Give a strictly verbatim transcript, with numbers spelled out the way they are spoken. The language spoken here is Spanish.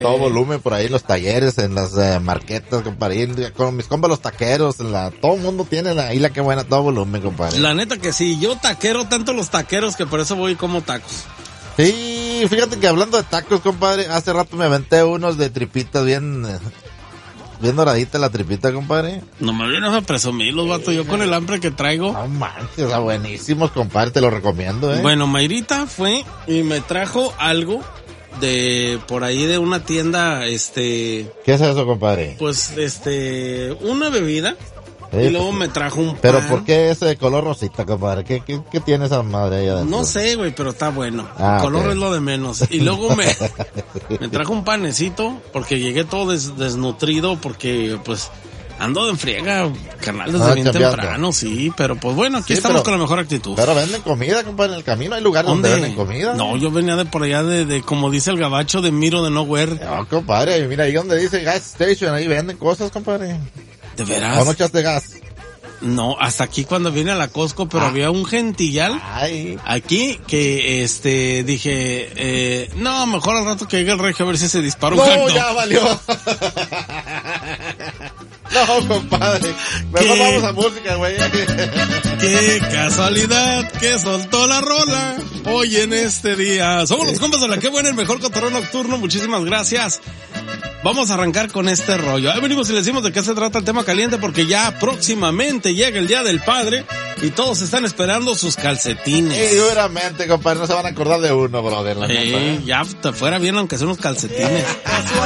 todo volumen por ahí en los talleres, en las eh, marquetas, compadre, con mis compas los taqueros, en la, todo el mundo tiene la, ahí la que buena, todo volumen, compadre. La neta que sí, yo taquero tanto los taqueros que por eso voy y como tacos. Sí, fíjate que hablando de tacos, compadre, hace rato me aventé unos de tripitas bien, bien doradita la tripita, compadre. No me vienes a presumir los vatos, yo con el hambre que traigo. No manches, o sea, buenísimos, compadre, te lo recomiendo, eh. Bueno, Mayrita fue y me trajo algo de por ahí de una tienda, este... ¿Qué es eso, compadre? Pues, este, una bebida. Eh, y luego pues, me trajo un pan. ¿Pero por qué ese de color rosita, compadre? ¿Qué, qué, qué tiene esa madre ahí adentro? No sé, güey, pero está bueno. Ah, el color okay. es lo de menos. Y luego me, me trajo un panecito porque llegué todo des, desnutrido porque, pues... Ando de friega, carnal, desde Ah, bien chambeando. temprano, sí, pero pues bueno, aquí Sí, estamos pero- con la mejor actitud. Pero venden comida, compadre, en el camino hay lugares donde venden comida. No, yo venía de por allá de, de, como dice el gabacho, de Miro de Nowhere. No, compadre, mira, ahí donde dice gas station, ahí venden cosas, compadre. ¿De ¿O veras? no echaste gas? No, hasta aquí cuando vine a la Costco, pero Ah. había un gentillal Ay, aquí que, este, dije, eh, no, mejor al rato que llegue el regio a ver si se dispara un no, hot dog. ya valió. No, compadre, mejor ¿Qué? vamos a música, güey. Qué casualidad que soltó la rola hoy en este día. Somos los compas de la que buena, el mejor cotorreo nocturno. Muchísimas gracias. Vamos a arrancar con este rollo. Ahí venimos y les decimos de qué se trata el tema caliente porque ya próximamente llega el Día del Padre y todos están esperando sus calcetines. Y duramente, compadre, no se van a acordar de uno, brother, la neta, Eh, ¿eh? ya te fuera bien aunque sea unos calcetines.